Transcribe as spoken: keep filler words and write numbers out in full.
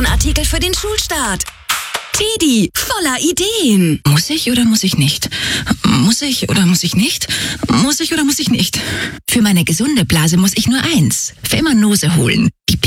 wunderbaren Artikel für den Schulstart. Teddy, voller Ideen. Muss ich oder muss ich nicht? Muss ich oder muss ich nicht? Muss ich oder muss ich nicht? Für meine gesunde Blase muss ich nur eins. Femmernose holen. Die